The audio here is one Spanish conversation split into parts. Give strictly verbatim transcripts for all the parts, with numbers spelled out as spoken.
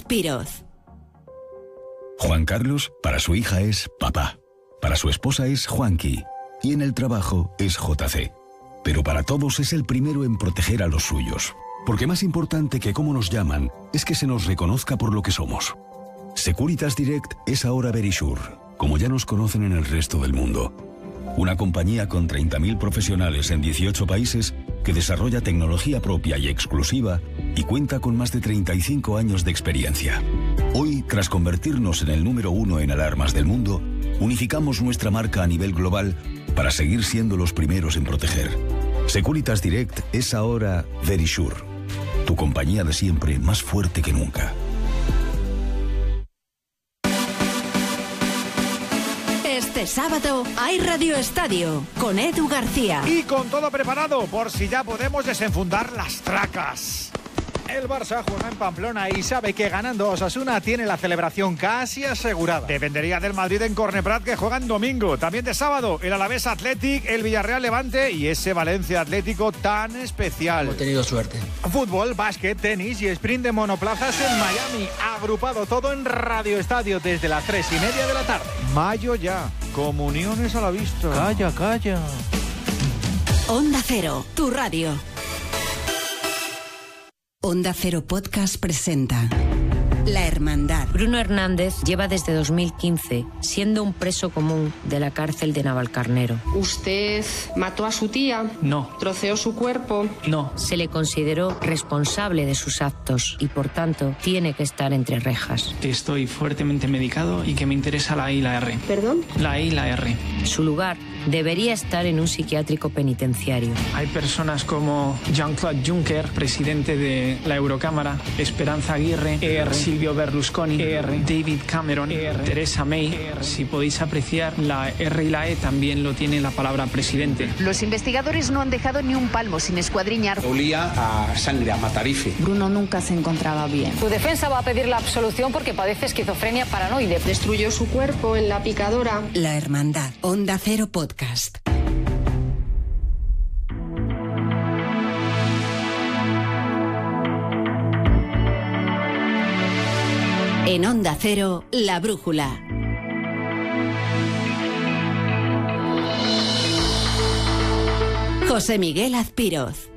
Píroz. Juan Carlos, para su hija es papá. Para su esposa es Juanqui. Y en el trabajo es J C. Pero para todos es el primero en proteger a los suyos. Porque más importante que cómo nos llaman es que se nos reconozca por lo que somos. Securitas Direct es ahora Verisure, como ya nos conocen en el resto del mundo. Una compañía con treinta mil profesionales en dieciocho países que desarrolla tecnología propia y exclusiva y cuenta con más de treinta y cinco años de experiencia. Hoy, tras convertirnos en el número uno en alarmas del mundo, unificamos nuestra marca a nivel global para seguir siendo los primeros en proteger. Securitas Direct es ahora Verisure, tu compañía de siempre más fuerte que nunca. Este sábado hay Radio Estadio con Edu García. Y con todo preparado por si ya podemos desenfundar las tracas. El Barça juega en Pamplona y sabe que ganando Osasuna tiene la celebración casi asegurada. Dependería del Madrid en Corneprat, que juega en domingo. También de sábado el Alavés Athletic, el Villarreal Levante y ese Valencia Atlético tan especial. Hemos tenido suerte. Fútbol, básquet, tenis y sprint de monoplazas en Miami. Agrupado todo en Radio Estadio desde las tres y media de la tarde. Mayo ya. Comuniones a la vista. Calla, calla. Onda Cero, tu radio. Onda Cero Podcast presenta La Hermandad. Bruno Hernández lleva desde dos mil quince siendo un preso común de la cárcel de Navalcarnero. ¿Usted mató a su tía? No. ¿Troceó su cuerpo? No. Se le consideró responsable de sus actos y por tanto tiene que estar entre rejas. Que estoy fuertemente medicado y que me interesa la E y la R. ¿Perdón? La E y la R. Su lugar debería estar en un psiquiátrico penitenciario. Hay personas como Jean-Claude Juncker, presidente de la Eurocámara, Esperanza Aguirre, E R, Silvio Berlusconi, E R, David Cameron, E R, Theresa May. E R. Si podéis apreciar, la R y la E también lo tiene la palabra presidente. Los investigadores no han dejado ni un palmo sin escuadriñar. Olía a sangre, a matarife. Bruno nunca se encontraba bien. Su defensa va a pedir la absolución porque padece esquizofrenia paranoide. Destruyó su cuerpo en la picadora. La Hermandad. Onda Cero Podcast. En Onda Cero, La Brújula. José Miguel Azpiroz.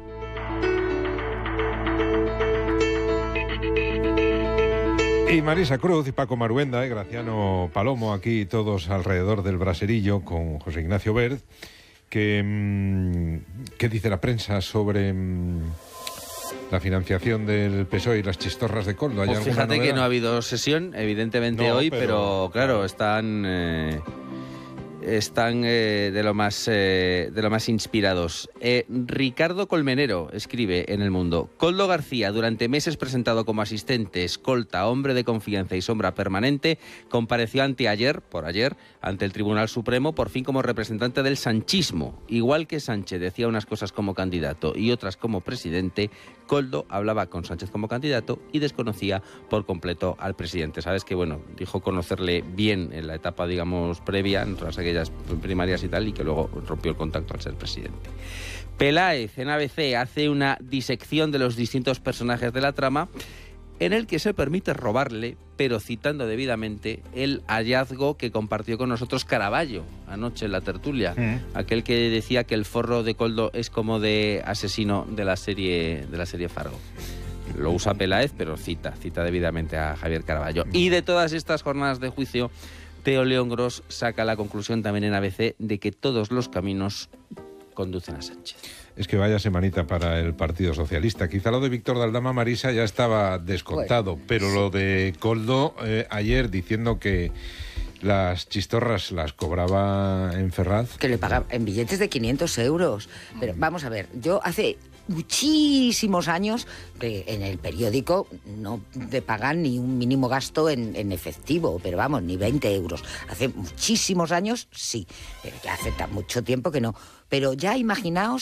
Y Marisa Cruz y Paco Maruenda y Graciano Palomo, aquí todos alrededor del braserillo con José Ignacio Bert. Que, ¿Qué dice la prensa sobre mmm, la financiación del P S O E y las chistorras de Koldo? Pues fíjate novedad? Que no ha habido sesión, evidentemente no, hoy, pero, pero claro, están... Eh... están eh, de lo más eh, de lo más inspirados. Eh, Ricardo Colmenero escribe en El Mundo: Koldo García, durante meses presentado como asistente, escolta, hombre de confianza y sombra permanente, compareció anteayer, por ayer, ante el Tribunal Supremo, por fin como representante del sanchismo. Igual que Sánchez decía unas cosas como candidato y otras como presidente, Koldo hablaba con Sánchez como candidato y desconocía por completo al presidente. Sabes que, bueno, dijo conocerle bien en la etapa, digamos, previa, en todas aquellas primarias y tal, y que luego rompió el contacto al ser presidente. Peláez, en A B C, hace una disección de los distintos personajes de la trama, en el que se permite robarle, pero citando debidamente, el hallazgo que compartió con nosotros Caraballo anoche en la tertulia. Mm. Aquel que decía que el forro de Koldo es como de asesino de la serie, de la serie Fargo. Lo usa Peláez, pero cita, cita debidamente a Javier Caraballo. Y de todas estas jornadas de juicio, Teo León Gros saca la conclusión también en A B C de que todos los caminos conducen a Sánchez. Es que vaya semanita para el Partido Socialista. Quizá lo de Víctor de Aldama, Marisa, ya estaba descontado, bueno, pero sí. Lo de Koldo eh, ayer diciendo que las chistorras las cobraba en Ferraz. Que le pagaba en billetes de quinientos euros. Pero vamos a ver, yo hace muchísimos años eh, en el periódico no te pagan ni un mínimo gasto en, en efectivo, pero vamos, ni veinte euros. Hace muchísimos años sí, pero ya hace mucho tiempo que no. Pero ya imaginaos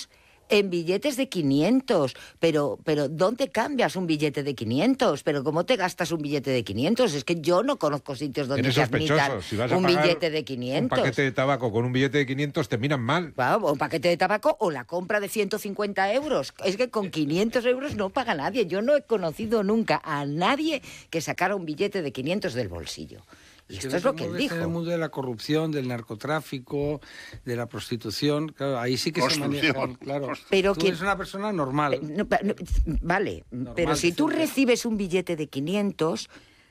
en billetes de quinientos. Pero, pero ¿dónde cambias un billete de quinientos? ¿Pero cómo te gastas un billete de quinientos? Es que yo no conozco sitios donde te admitan si vas a un billete de quinientos. Un paquete de tabaco con un billete de quinientos te miran mal. Wow, un paquete de tabaco o la compra de ciento cincuenta euros. Es que con quinientos euros no paga nadie. Yo no he conocido nunca a nadie que sacara un billete de quinientos del bolsillo. Y es esto que es lo que él dijo. En el mundo de la corrupción, del narcotráfico, de la prostitución, claro, ahí sí que se manejan, claro. Pero tú que, eres una persona normal. No, no, vale, normal, pero si tú siempre. recibes un billete de quinientos,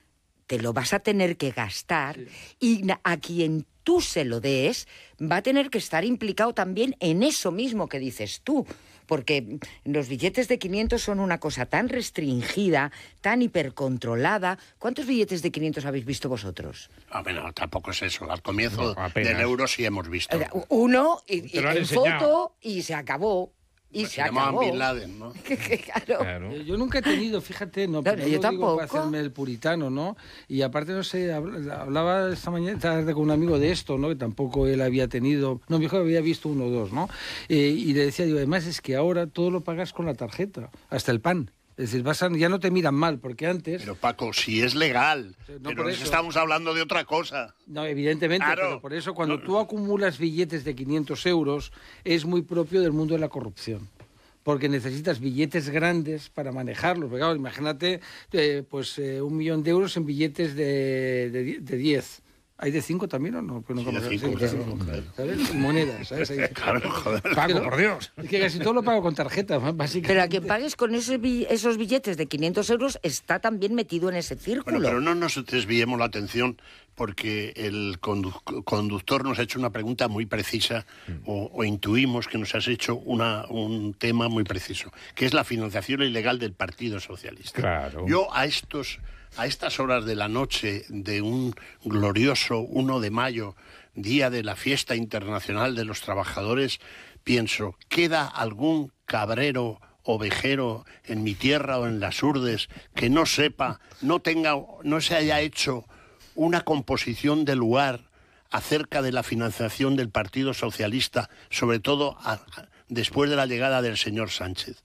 te lo vas a tener que gastar, sí. Y a quien tú se lo des va a tener que estar implicado también en eso mismo que dices tú. Porque los billetes de quinientos son una cosa tan restringida, tan hipercontrolada. ¿Cuántos billetes de quinientos habéis visto vosotros? Ah, bueno, tampoco es eso. Al comienzo no, del euro sí hemos visto. Uno, y, y en enseñado. Foto, y se acabó. Y pues se acabó. Bin Laden, ¿no? claro. claro. Yo nunca he tenido, fíjate, no, no, no yo lo tampoco. Digo para hacerme el puritano, ¿no? Y aparte, no sé, hablaba esta mañana tarde con un amigo de esto, ¿no? Que tampoco él había tenido, no, mi hijo había visto uno o dos, ¿no? Eh, y le decía, digo, además es que ahora todo lo pagas con la tarjeta, hasta el pan. Es decir, vas a, ya no te miran mal, porque antes... Pero Paco, si es legal, no, pero estamos hablando de otra cosa. No, evidentemente, claro. Pero por eso cuando no. tú acumulas billetes de quinientos euros, es muy propio del mundo de la corrupción. Porque necesitas billetes grandes para manejarlos. Porque, claro, imagínate eh, pues eh, un millón de euros en billetes de, de, de diez. ¿Hay de cinco también o no? Pues no sí, de cinco, sí, claro, claro. ¿Sabes? Monedas, ¿sabes? Ahí. Claro, joder. Paco, pero, por Dios. Es que casi todo lo pago con tarjeta, básicamente. Pero a quien pagues con esos, esos billetes de quinientos euros está también metido en ese círculo. Bueno, pero no nos desviemos la atención porque el condu- conductor nos ha hecho una pregunta muy precisa mm. o, o intuimos que nos has hecho una, un tema muy preciso, que es la financiación ilegal del Partido Socialista. Claro. Yo a estos... A estas horas de la noche de un glorioso uno de mayo, día de la fiesta internacional de los trabajadores, pienso, ¿queda algún cabrero ovejero en mi tierra o en las Urdes que no sepa, no tenga, no se haya hecho una composición de lugar acerca de la financiación del Partido Socialista, sobre todo a, a, después de la llegada del señor Sánchez?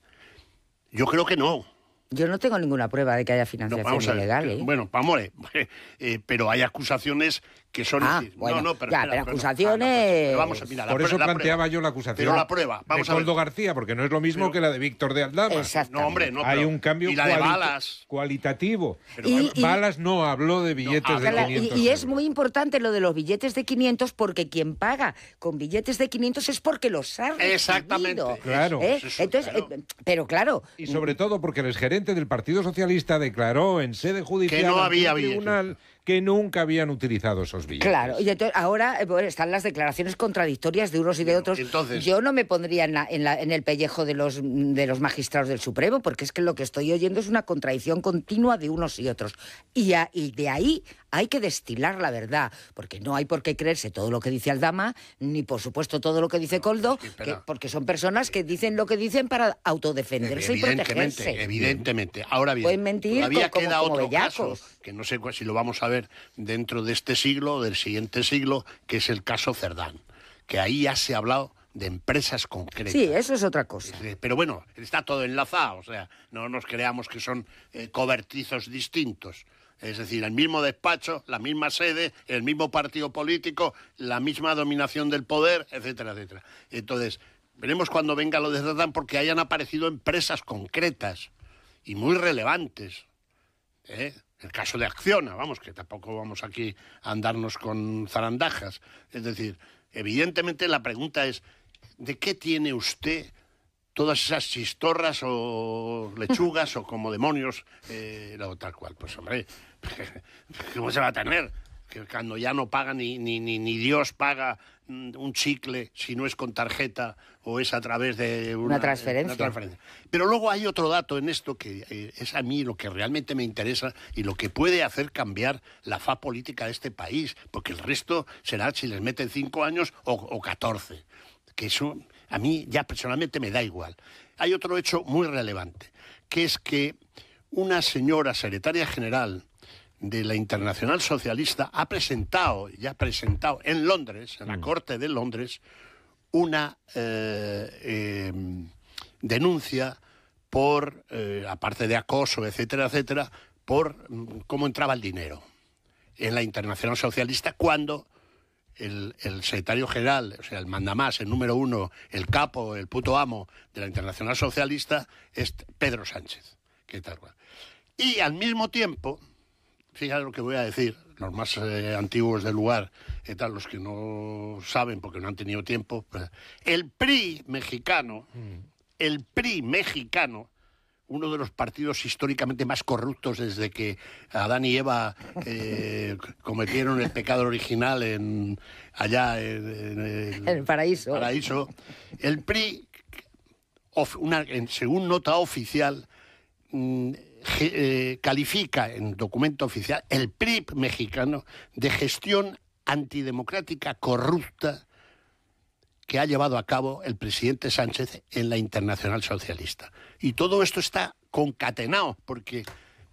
Yo creo que no. Yo no tengo ninguna prueba de que haya financiación no, ilegal. ¿eh? Bueno, amore, eh, pero hay acusaciones que son... Ah, decir, bueno, no, no, pero, ya, espera, pero acusaciones... Ah, no, pero vamos a mirar, Por la, eso la planteaba prueba. yo la acusación pero la prueba, vamos de a ver. Koldo García, porque no es lo mismo no. que la de Víctor de Aldama. No, hombre, no. Hay pero, un cambio y la de cuali- Balas. cualitativo. Pero, y, y, Balas no habló de billetes no, de la, quinientos. Y, y es muy importante lo de los billetes de quinientos porque quien paga con billetes de quinientos es porque los ha recibido. Exactamente. Claro. ¿Eh? Eso, Entonces, claro. Eh, pero claro... Y sobre todo porque el exgerente del Partido Socialista declaró en sede judicial que no había tribunal que nunca habían utilizado esos billetes. Claro, y entonces ahora eh, bueno, están las declaraciones contradictorias de unos y de otros. Entonces, yo no me pondría en, la, en, la, en el pellejo de los, de los magistrados del Supremo, porque es que lo que estoy oyendo es una contradicción continua de unos y otros. Y, a, y de ahí hay que destilar la verdad, porque no hay por qué creerse todo lo que dice Aldama, ni por supuesto todo lo que dice Koldo, sí, que, porque son personas que dicen lo que dicen para autodefenderse y protegerse. Evidentemente. Ahora bien, pueden mentir todavía como, queda como otro bellacos. caso, que no sé si lo vamos a ver dentro de este siglo o del siguiente siglo, que es el caso Cerdán, que ahí ya se ha hablado de empresas concretas. Sí, eso es otra cosa. Pero bueno, está todo enlazado, o sea, no nos creamos que son eh, cobertizos distintos. Es decir, el mismo despacho, la misma sede, el mismo partido político, la misma dominación del poder, etcétera, etcétera. Entonces, veremos cuando venga lo de Cerdán, porque hayan aparecido empresas concretas y muy relevantes. ¿Eh? El caso de Acciona, vamos, que tampoco vamos aquí a andarnos con zarandajas. Es decir, evidentemente la pregunta es, ¿de qué tiene usted todas esas chistorras o lechugas o como demonios, eh, o tal cual? Pues hombre, ¿cómo se va a tener? Que cuando ya no paga ni, ni, ni, ni Dios paga un chicle si no es con tarjeta o es a través de una, una, transferencia. una transferencia. Pero luego hay otro dato en esto que eh, es a mí lo que realmente me interesa y lo que puede hacer cambiar la faz política de este país, porque el resto será si les meten cinco años o, o catorce, que eso a mí ya personalmente me da igual. Hay otro hecho muy relevante, que es que una señora secretaria general de la Internacional Socialista ha presentado, ya ha presentado en Londres, en la Corte de Londres, una, eh, eh, denuncia por, eh, aparte de acoso, etcétera, etcétera, por mm, cómo entraba el dinero en la Internacional Socialista cuando el, el secretario general, o sea, el mandamás, el número uno, el capo, el puto amo de la Internacional Socialista es Pedro Sánchez. ¿Qué tal? Y al mismo tiempo, fíjate lo que voy a decir, los más eh, antiguos del lugar, y tal, los que no saben porque no han tenido tiempo, pues, el P R I mexicano, mm. el P R I mexicano, uno de los partidos históricamente más corruptos desde que Adán y Eva eh, cometieron el pecado original en allá en, en el, en el paraíso. paraíso. El P R I, of, una, en, según nota oficial, mm, eh, califica en documento oficial el P R I mexicano de gestión antidemocrática corrupta que ha llevado a cabo el presidente Sánchez en la Internacional Socialista. Y todo esto está concatenado, porque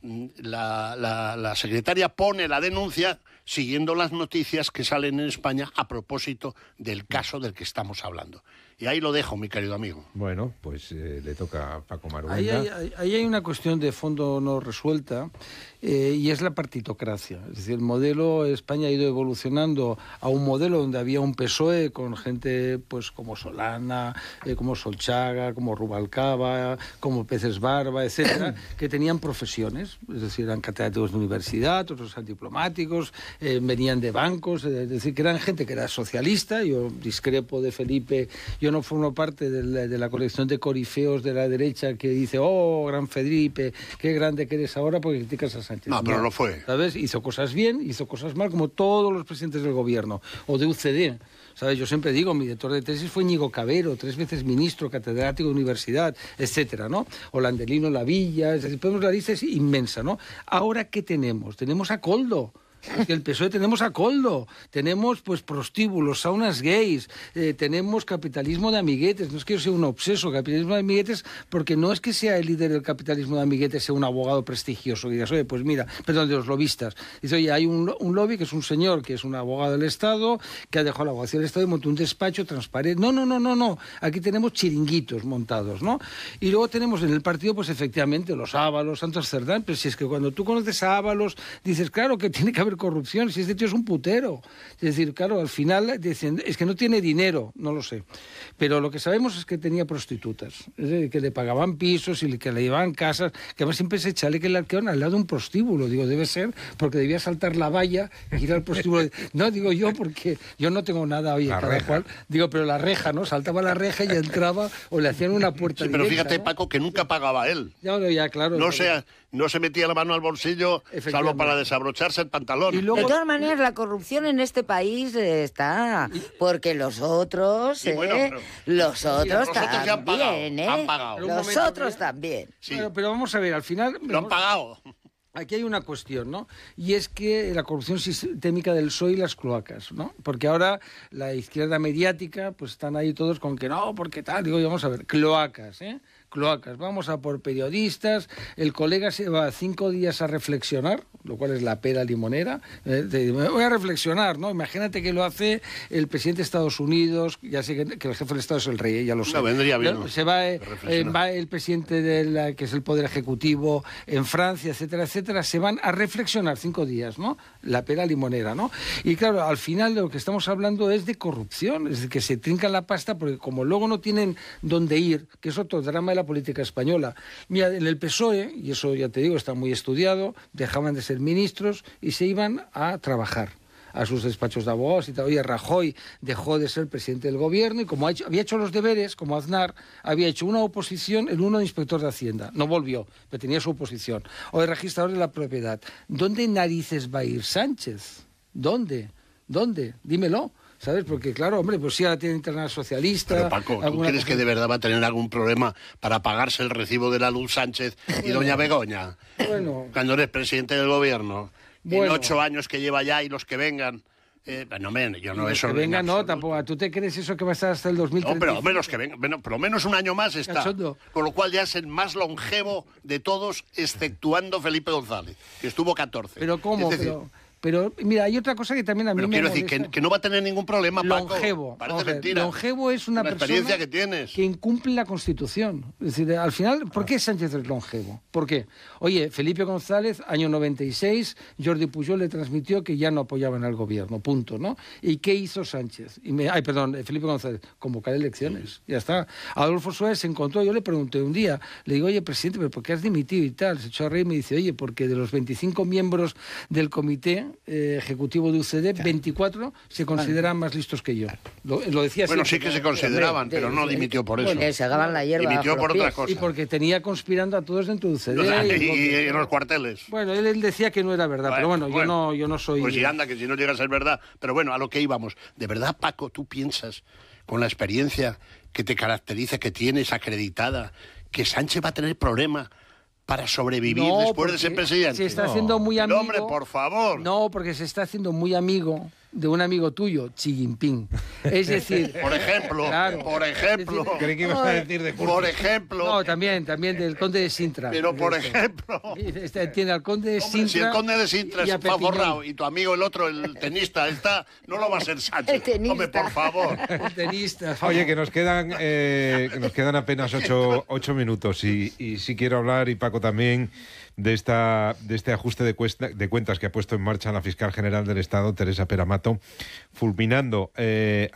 la, la, la secretaria pone la denuncia siguiendo las noticias que salen en España a propósito del caso del que estamos hablando. Y ahí lo dejo, mi querido amigo. Bueno, pues eh, le toca a Paco Maruenda. Ahí hay, ahí, ahí hay una cuestión de fondo no resuelta, eh, y es la partitocracia. Es decir, el modelo España ha ido evolucionando a un modelo donde había un P S O E con gente pues como Solana, eh, como Solchaga, como Rubalcaba, como Peces Barba, etcétera, que tenían profesiones. Es decir, eran catedráticos de universidad, otros eran diplomáticos, eh, venían de bancos, eh, es decir, que eran gente que era socialista. Yo discrepo de Felipe. Yo no formo parte de la, de la colección de corifeos de la derecha que dice, oh, gran Felipe, qué grande que eres ahora porque criticas a Sánchez. No, pero no, no fue. ¿Sabes? Hizo cosas bien, hizo cosas mal, como todos los presidentes del gobierno, o de U C D. ¿Sabes? Yo siempre digo, mi director de tesis fue Íñigo Cabero, tres veces ministro, catedrático de universidad, etcétera, ¿no? O Landelino Lavilla, es decir, podemos la lista es inmensa, ¿no? Ahora, ¿qué tenemos? Tenemos a Koldo. Es que el P S O E tenemos a Koldo, tenemos pues prostíbulos, saunas gays, eh, tenemos capitalismo de amiguetes. No es que yo sea un obseso, capitalismo de amiguetes, porque no es que sea el líder del capitalismo de amiguetes, sea un abogado prestigioso, y digas, oye, pues mira, perdón, de los lobistas. Dice, oye, hay un, un lobby que es un señor que es un abogado del Estado, que ha dejado la abogacía del Estado y montó un despacho transparente. No, no, no, no, no. Aquí tenemos chiringuitos montados, ¿no? Y luego tenemos en el partido, pues efectivamente, los Ábalos, Santos Cerdán, pero si es que cuando tú conoces a Ábalos, dices, claro que tiene que haber corrupción, si este tío es un putero. Es decir, claro, al final dicen, es que no tiene dinero, no lo sé. Pero lo que sabemos es que tenía prostitutas, es decir, que le pagaban pisos y que le llevaban casas, que además siempre se echale que le alquilaron al lado de un prostíbulo. Digo, debe ser porque debía saltar la valla y ir al prostíbulo. No, digo yo, porque yo no tengo nada, oye, la cada reja. Cual. Digo, pero la reja, ¿no? Saltaba la reja y entraba o le hacían una puerta sí, pero directa, fíjate, ¿no? Paco, que nunca pagaba él. Ya, ya claro. No sea... No se metía la mano al bolsillo, salvo para desabrocharse el pantalón. Y luego... De todas maneras, la corrupción en este país está, porque los otros, eh, bueno, pero... los otros sí, también, han pagado, ¿eh? Han pagado. Los momento, otros ¿verdad? También. Sí. Bueno, pero vamos a ver, al final... Lo han pagado. Aquí hay una cuestión, ¿no? Y es que la corrupción sistémica del P S O E y las cloacas, ¿no? Porque ahora la izquierda mediática, pues están ahí todos con que no, porque tal, digo, vamos a ver, cloacas, ¿eh? Cloacas, vamos a por periodistas, el colega se va cinco días a reflexionar, lo cual es la pera limonera, eh, voy a reflexionar, ¿no? Imagínate que lo hace el presidente de Estados Unidos, ya sé que, que el jefe del Estado es el rey, ya lo sé. No, vendría bien. Se va, eh, eh, va el presidente de la, que es el Poder Ejecutivo en Francia, etcétera, etcétera, se van a reflexionar cinco días, ¿no? La pera limonera, ¿no? Y claro, al final de lo que estamos hablando es de corrupción, es de que se trincan la pasta porque como luego no tienen dónde ir, que es otro drama de la política española. Mira, en el P S O E, y eso ya te digo, está muy estudiado, dejaban de ser ministros y se iban a trabajar a sus despachos de abogados y tal. Oye, Rajoy dejó de ser presidente del gobierno y como ha hecho, había hecho los deberes, como Aznar, había hecho una oposición en uno de inspector de Hacienda. No volvió, pero tenía su oposición. O de registrador de la propiedad. ¿Dónde narices va a ir Sánchez? ¿Dónde? ¿Dónde? Dímelo. ¿Sabes? Porque, claro, hombre, pues sí, ahora tiene Internacional Socialista... Pero, Paco, ¿tú crees cosa... que de verdad va a tener algún problema para pagarse el recibo de la luz Sánchez y bueno, doña Begoña? Bueno... Cuando eres presidente del gobierno, bueno, en ocho años que lleva ya y los que vengan... Eh, no, men, yo no eso... Los que vengan, no, tampoco. ¿Tú te crees eso que va a estar hasta el dos mil treinta? No, pero hombre, los que vengan, bueno, por lo menos un año más está. Cachondo. Con lo cual ya es el más longevo de todos, exceptuando Felipe González, que estuvo catorce. ¿Pero cómo? Es decir, pero... Pero mira, hay otra cosa que también a mí Pero me quiero molesta. decir que, que no va a tener ningún problema, Paco. Longevo. Parece Vamos a ver, mentira. Longevo es una, Una persona experiencia que tienes. que incumple la Constitución. Es decir, al final, ¿por qué Sánchez es longevo? ¿Por qué? Oye, Felipe González, año noventa y seis, Jordi Pujol le transmitió que ya no apoyaban al gobierno, punto, ¿no? ¿Y qué hizo Sánchez? Y me, ay, perdón, Felipe González, convocar elecciones, ya está. Adolfo Suárez se encontró, yo le pregunté un día, le digo, oye, presidente, ¿pero por qué has dimitido y tal? Se echó a reír y me dice, oye, porque de los veinticinco miembros del comité eh, ejecutivo de U C D, veinticuatro se consideran más listos que yo. Lo, lo decía Bueno, así, sí que se consideraban, pero no dimitió por eso. Bueno, se acaban la hierba. Dimitió por otra cosa. y porque tenía conspirando a todos dentro de U C D. O sea, y, y, y en los cuarteles. Bueno, él, él decía que no era verdad, pero bueno, yo no, yo no soy... Pues si anda, que si no llega a ser verdad. Pero bueno, a lo que íbamos. ¿De verdad, Paco, tú piensas, con la experiencia que te caracteriza, que tienes acreditada, que Sánchez va a tener problemas para sobrevivir No, después de ser porque presidente? se está No. haciendo muy Pero, amigo... hombre, por favor. No, porque se está haciendo muy amigo de un amigo tuyo, Xi Jinping. Es decir... Por ejemplo, claro, por ejemplo. es decir, Creí que ibas a decir de Por ejemplo. No, también, también del conde de Sintra. Pero por Esto. ejemplo. Este, tiene al conde de Hombre, Sintra... si el conde de Sintra y a está Pepiñón. forrado y tu amigo el otro, el tenista, está, no lo va a ser Sánchez. El tenista. Hombre, por favor. El tenista. Oye, que nos quedan eh, que nos quedan apenas ocho, ocho minutos y, y sí quiero hablar, y Paco también, de esta de este ajuste de, cuesta, de cuentas que ha puesto en marcha la fiscal general del Estado, Teresa Peramato, fulminando eh,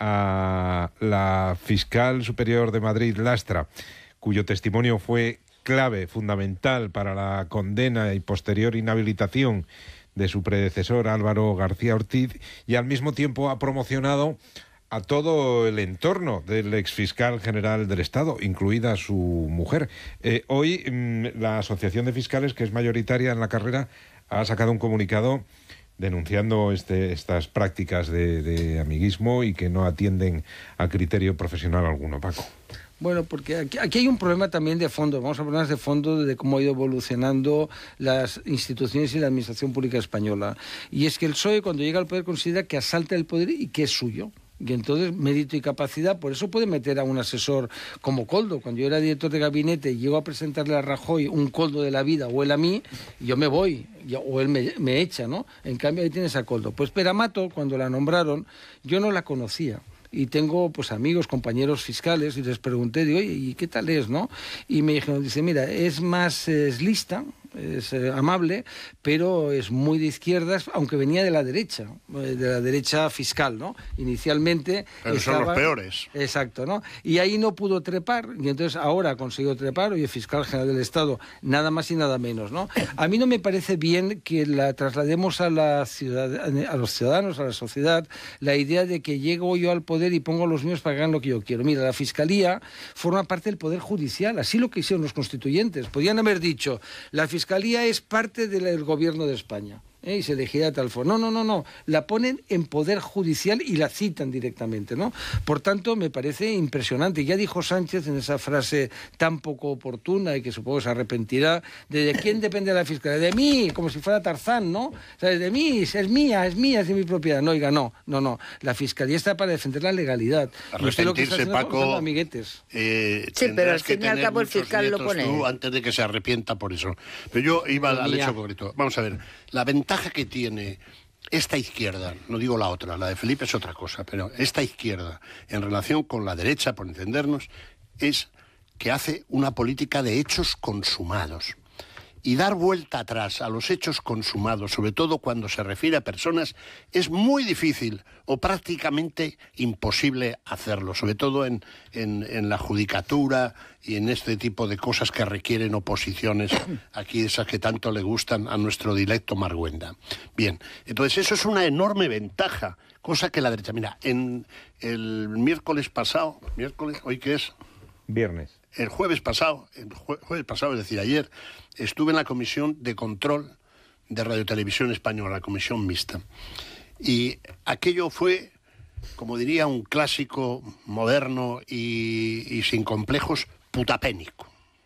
a la fiscal superior de Madrid, Lastra, cuyo testimonio fue clave, fundamental para la condena y posterior inhabilitación de su predecesor, Álvaro García Ortiz, y al mismo tiempo ha promocionado a todo el entorno del exfiscal general del Estado, incluida su mujer. Eh, hoy mmm, la Asociación de Fiscales, que es mayoritaria en la carrera, ha sacado un comunicado denunciando este, estas prácticas de, de amiguismo y que no atienden a criterio profesional alguno. Paco. Bueno, porque aquí, aquí hay un problema también de fondo, vamos a hablar de fondo de cómo ha ido evolucionando las instituciones y la administración pública española. Y es que el P S O E, cuando llega al poder, considera que asalta el poder y que es suyo. Y entonces, mérito y capacidad, por eso puede meter a un asesor como Koldo. Cuando yo era director de gabinete y llego a presentarle a Rajoy un Koldo de la vida, o él a mí, yo me voy, o él me, me echa, ¿no? En cambio, ahí tienes a Koldo. Pues Peramato, cuando la nombraron, yo no la conocía. Y tengo pues amigos, compañeros fiscales, y les pregunté, digo, oye, ¿y qué tal es, no? Y me dijeron, dice, mira, es más, es lista, es eh, amable, pero es muy de izquierdas, aunque venía de la derecha, eh, de la derecha fiscal, ¿no? Inicialmente... Pero estaba... son los peores. Exacto, ¿no? Y ahí no pudo trepar, y entonces ahora ha conseguido trepar, oye, fiscal general del Estado, nada más y nada menos, ¿no? A mí no me parece bien que la traslademos a la ciudad, a los ciudadanos, a la sociedad, la idea de que llego yo al poder y pongo a los míos para que hagan lo que yo quiero. Mira, la Fiscalía forma parte del Poder Judicial, así lo que hicieron los constituyentes. Podían haber dicho, la Fiscalía es parte del Gobierno de España. ¿Eh? Y se elegirá de tal forma. No, no, no, no. La ponen en Poder Judicial y la citan directamente, ¿no? Por tanto, me parece impresionante. Ya dijo Sánchez en esa frase tan poco oportuna y que supongo se arrepentirá, de, ¿de quién depende la Fiscalía? De mí, como si fuera Tarzán, ¿no? O sea, de mí, es mía, es mía, es de mi propiedad. No, oiga, no, no, no. La Fiscalía está para defender la legalidad. Arrepentirse, Paco, amiguetes. Eh, sí, pero al fin y al cabo el fiscal lo pone. Tú, antes de que se arrepienta por eso. Pero yo iba al, al hecho concreto. Vamos a ver, la ventaja que tiene esta izquierda, no digo la otra, la de Felipe es otra cosa, pero esta izquierda en relación con la derecha, por entendernos, es que hace una política de hechos consumados. Y dar vuelta atrás a los hechos consumados, sobre todo cuando se refiere a personas, es muy difícil o prácticamente imposible hacerlo, sobre todo en, en, en la judicatura y en este tipo de cosas que requieren oposiciones, aquí esas que tanto le gustan a nuestro dilecto Marguenda. Bien, entonces eso es una enorme ventaja, cosa que la derecha... Mira, en el miércoles pasado, miércoles, ¿hoy qué es? Viernes. El jueves pasado, el jue- jueves pasado, es decir, ayer, estuve en la Comisión de Control de Radio Televisión Española, la Comisión Mixta. Y aquello fue, como diría un clásico moderno y, y sin complejos, putapénico.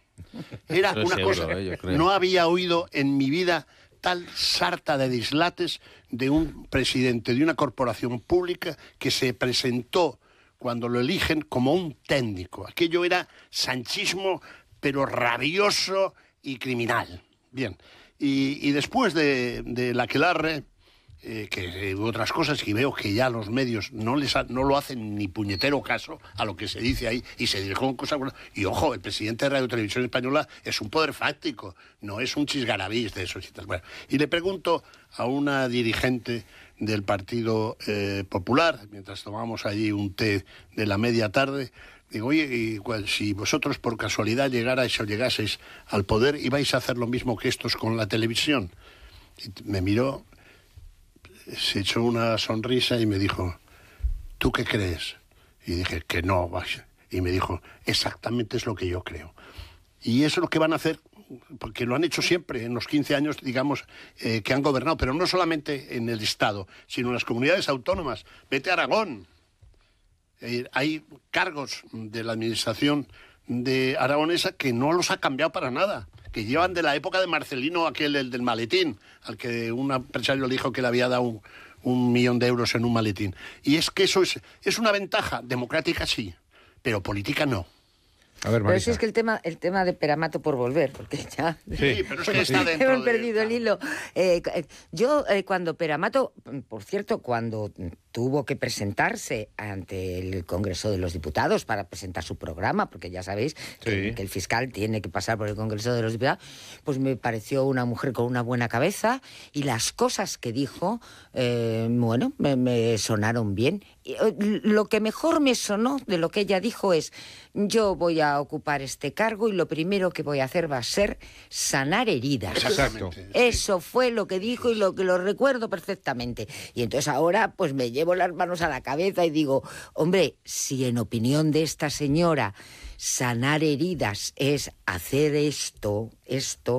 Era Pero una seguro, cosa... eh, yo creo. No había oído en mi vida tal sarta de dislates de un presidente de una corporación pública que se presentó cuando lo eligen como un técnico. Aquello era sanchismo, pero rabioso y criminal. Bien, y, y después de, de la aquelarre, eh, que eh, otras cosas, y veo que ya los medios no les ha, no lo hacen ni puñetero caso a lo que se dice ahí, y se dirigen cosas buenas. Y ojo, el presidente de Radio Televisión Española es un poder fáctico, no es un chisgarabís de esos y tal. Bueno, y le pregunto a una dirigente del Partido eh, Popular, mientras tomamos allí un té de la media tarde, digo, oye, y, pues, si vosotros por casualidad llegarais o llegaseis al poder, ¿ibais a hacer lo mismo que estos con la televisión? Y me miró, se echó una sonrisa y me dijo, ¿tú qué crees? Y dije, que no. Y me dijo, exactamente es lo que yo creo. Y eso es lo que van a hacer, porque lo han hecho siempre en los quince años, digamos, eh, que han gobernado, pero no solamente en el Estado, sino en las comunidades autónomas. Vete a Aragón. Eh, hay cargos de la administración de aragonesa que no los ha cambiado para nada, que llevan de la época de Marcelino, aquel el del maletín, al que un empresario le dijo que le había dado un, un millón de euros en un maletín. Y es que eso es, es una ventaja democrática, sí, pero política no. A ver, pero sí es que el tema, el tema de Peramato, por volver, porque ya sí, pero es que está dentro hemos de... perdido el hilo. Eh, yo, eh, cuando Peramato, por cierto, cuando tuvo que presentarse ante el Congreso de los Diputados para presentar su programa, porque ya sabéis sí. que, que el fiscal tiene que pasar por el Congreso de los Diputados, pues me pareció una mujer con una buena cabeza y las cosas que dijo, eh, bueno, me, me sonaron bien. Y, eh, lo que mejor me sonó de lo que ella dijo es, yo voy a ocupar este cargo y lo primero que voy a hacer va a ser sanar heridas. Exacto. Eso fue lo que dijo y lo que lo recuerdo perfectamente. Y entonces ahora pues me llevo las manos a la cabeza y digo, hombre, si en opinión de esta señora sanar heridas es hacer esto, esto,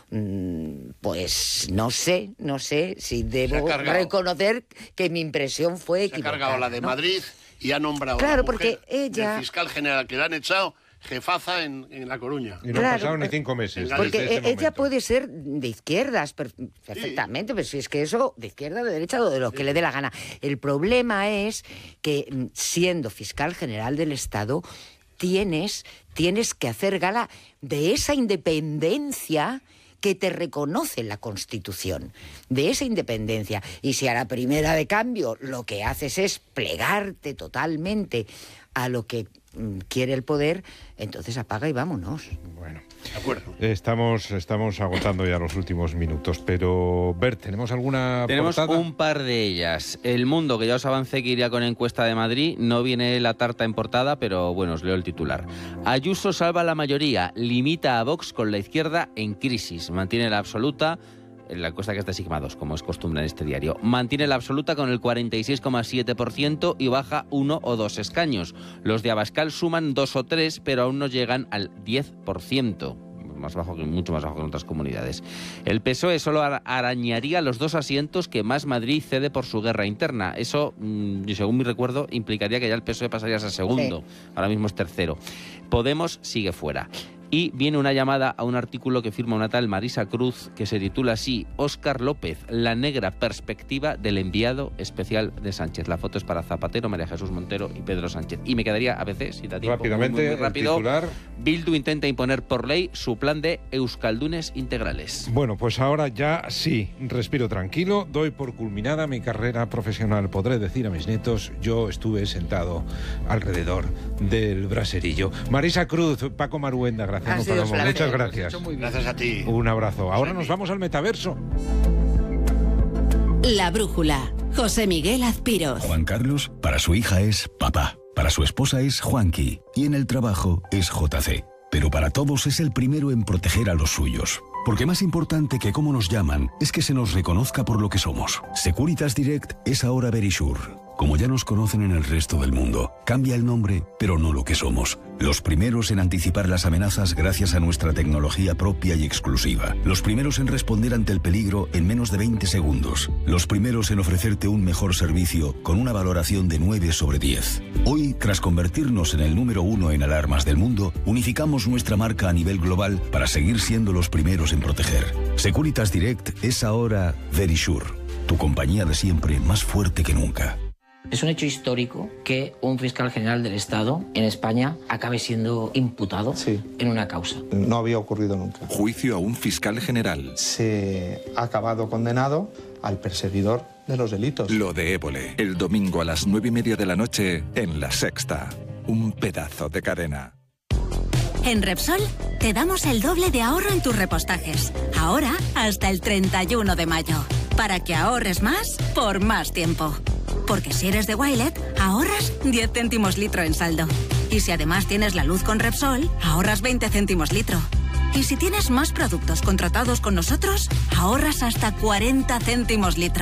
pues no sé, no sé si debo reconocer que mi impresión fue equivocada. Se ha cargado la de ¿no? Madrid y ha nombrado claro, a la mujer porque ella... del fiscal general que le han echado jefaza en, en La Coruña. Y no claro, han pasado ni cinco meses. Porque desde ese ella momento. puede ser de izquierdas perfectamente, sí. Pero si es que eso, de izquierda, de derecha, o de lo que sí. le dé la gana. El problema es que, siendo fiscal general del Estado, tienes, tienes que hacer gala de esa independencia que te reconoce la Constitución, de esa independencia. Y si a la primera de cambio lo que haces es plegarte totalmente a lo que mm, quiere el poder, entonces apaga y vámonos. Bueno, de acuerdo. Estamos, estamos agotando ya los últimos minutos, pero Bert, ¿tenemos alguna Tenemos portada? un par de ellas. El Mundo, que ya os avancé que iría con encuesta de Madrid, no viene la tarta en portada, pero bueno, os leo el titular. Ayuso salva la mayoría, limita a Vox con la izquierda en crisis, mantiene la absoluta... La encuesta que es de Sigma dos, como es costumbre en este diario. Mantiene la absoluta con el cuarenta y seis coma siete por ciento y baja uno o dos escaños. Los de Abascal suman dos o tres, pero aún no llegan al diez por ciento. Más bajo que, mucho más bajo que en otras comunidades. El P S O E solo arañaría los dos asientos que Más Madrid cede por su guerra interna. Eso, mmm, según mi recuerdo, implicaría que ya el P S O E pasaría a ser segundo. Sí. Ahora mismo es tercero. Podemos sigue fuera. Y viene una llamada a un artículo que firma una tal Marisa Cruz, que se titula así: Óscar López, la negra perspectiva del enviado especial de Sánchez. La foto es para Zapatero, María Jesús Montero y Pedro Sánchez. Y me quedaría a veces, si da tiempo, rápidamente, muy, muy rápido, el titular. Bildu intenta imponer por ley su plan de euskaldunes integrales. Bueno, pues ahora ya sí, respiro tranquilo, doy por culminada mi carrera profesional. Podré decir a mis nietos, yo estuve sentado alrededor del braserillo. Marisa Cruz, Paco Maruenda, gracias. Muchas gracias. Gracias a ti. Un abrazo. Ahora nos vamos al metaverso. La brújula. José Miguel Azpiroz. Juan Carlos, para su hija es papá. Para su esposa es Juanqui. Y en el trabajo es J C. Pero para todos es el primero en proteger a los suyos. Porque más importante que cómo nos llaman es que se nos reconozca por lo que somos. Securitas Direct es ahora Verisure. Como ya nos conocen en el resto del mundo, cambia el nombre, pero no lo que somos. Los primeros en anticipar las amenazas gracias a nuestra tecnología propia y exclusiva. Los primeros en responder ante el peligro en menos de veinte segundos. Los primeros en ofrecerte un mejor servicio con una valoración de nueve sobre diez. Hoy, tras convertirnos en el número uno en alarmas del mundo, unificamos nuestra marca a nivel global para seguir siendo los primeros en proteger. Securitas Direct es ahora Verisure, tu compañía de siempre más fuerte que nunca. Es un hecho histórico que un fiscal general del Estado en España acabe siendo imputado sí. en una causa. No había ocurrido nunca. Juicio a un fiscal general. Se ha acabado condenado al perseguidor de los delitos. Lo de Évole, el domingo a las nueve y media de la noche en La Sexta. Un pedazo de cadena. En Repsol te damos el doble de ahorro en tus repostajes. Ahora hasta el treinta y uno de mayo. Para que ahorres más por más tiempo. Porque si eres de Wilet, ahorras diez céntimos litro en saldo. Y si además tienes la luz con Repsol, ahorras veinte céntimos litro. Y si tienes más productos contratados con nosotros, ahorras hasta cuarenta céntimos litro.